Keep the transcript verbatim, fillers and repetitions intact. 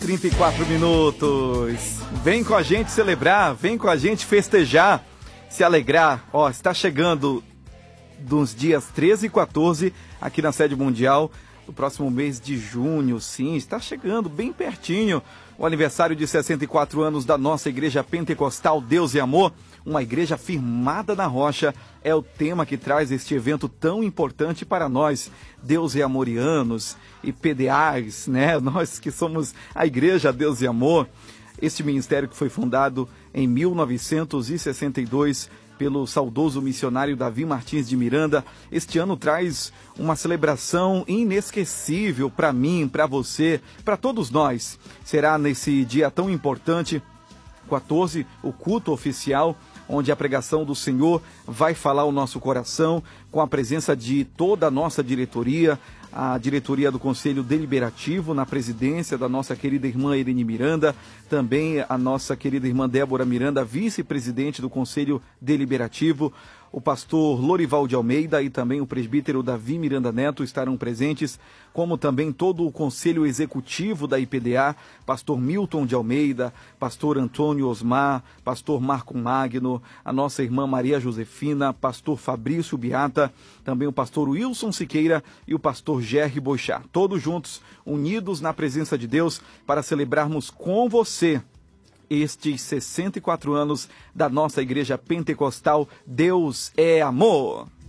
trinta e quatro minutos. Vem com a gente celebrar, vem com a gente festejar, se alegrar. Ó, está chegando dos dias treze e quatorze aqui na sede mundial, no próximo mês de junho, sim, está chegando bem pertinho o aniversário de sessenta e quatro anos da nossa Igreja Pentecostal Deus e Amor, uma igreja firmada na rocha, é o tema que traz este evento tão importante para nós, Deus e Amorianos e P D As, né? Nós que somos a Igreja Deus e Amor, este ministério que foi fundado em mil novecentos e sessenta e dois pelo saudoso missionário Davi Martins de Miranda, este ano traz uma celebração inesquecível para mim, para você, para todos nós. Será nesse dia tão importante, quatorze, o culto oficial, onde a pregação do Senhor vai falar o nosso coração, com a presença de toda a nossa diretoria, a diretoria do Conselho Deliberativo, na presidência da nossa querida irmã Irene Miranda, também a nossa querida irmã Débora Miranda, vice-presidente do Conselho Deliberativo, o pastor Lorival de Almeida e também o presbítero Davi Miranda Neto estarão presentes, como também todo o Conselho Executivo da I P D A, pastor Milton de Almeida, pastor Antônio Osmar, pastor Marco Magno, a nossa irmã Maria Josefina, pastor Fabrício Biata, também o pastor Wilson Siqueira e o pastor Gerry Boixá, todos juntos, unidos na presença de Deus, para celebrarmos com você estes sessenta e quatro anos da nossa Igreja Pentecostal Deus é Amor.